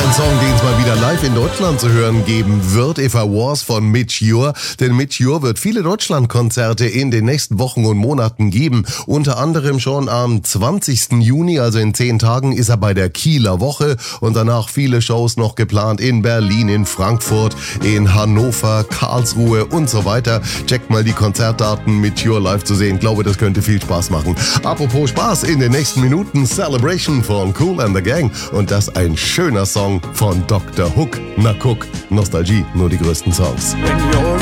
Ein Song, den es mal wieder live in Deutschland zu hören geben wird, If I Was von Midge Ure. Denn Midge Ure wird viele Deutschlandkonzerte in den nächsten Wochen und Monaten geben. Unter anderem schon am 20. Juni, also in 10 Tagen, ist er bei der Kieler Woche. Und danach viele Shows noch geplant in Berlin, in Frankfurt, in Hannover, Karlsruhe und so weiter. Checkt mal die Konzertdaten, Midge Ure live zu sehen. Ich glaube, das könnte viel Spaß machen. Apropos Spaß, in den nächsten Minuten Celebration von Kool and the Gang. Und das ein schöner Song von Dr. Hook. Na guck, Nostalgie, nur die größten Songs.